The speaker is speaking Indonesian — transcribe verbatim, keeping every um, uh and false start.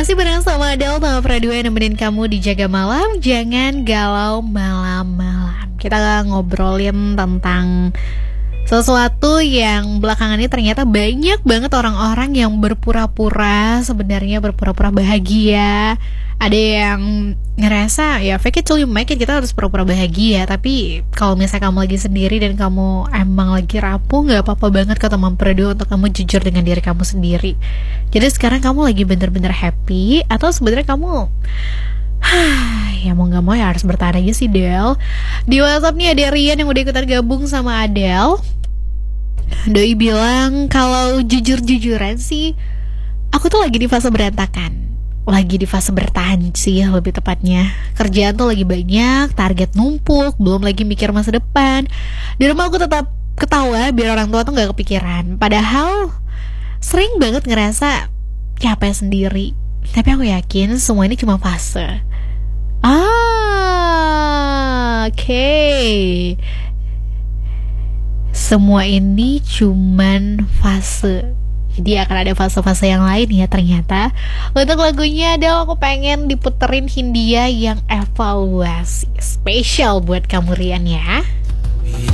Masih bareng sama Adele, Mama Pradua yang nemenin kamu di Jaga Malam. Jangan galau malam-malam. Kita ngobrolin tentang sesuatu yang belakangan ini ternyata banyak banget orang-orang yang berpura-pura, sebenarnya berpura-pura bahagia. Ada yang ngerasa ya fake it till you make it, kita harus pura-pura bahagia. Tapi kalau misalnya kamu lagi sendiri dan kamu emang lagi rapuh, gak apa-apa banget kata Mama Pradua untuk kamu jujur dengan diri kamu sendiri. Jadi sekarang kamu lagi bener-bener happy atau sebenarnya kamu ya mau gak mau ya harus bertahan aja sih, Del. Di WhatsApp nih ada Rian yang udah ikutan gabung sama Adele. Doi bilang kalau jujur-jujuran sih, aku tuh lagi di fase berantakan. Lagi di fase bertahan sih lebih tepatnya. Kerjaan tuh lagi banyak, target numpuk, belum lagi mikir masa depan. Di rumah aku tetap ketawa biar orang tua tuh gak kepikiran. Padahal sering banget ngerasa capek sendiri. Tapi aku yakin semua ini cuma fase. Ah, oke okay. Semua ini cuman fase. Jadi akan ada fase-fase yang lain ya ternyata. Untuk lagunya adalah aku pengen diputerin Hindia yang Evaluasi. Spesial buat kamu Rian ya.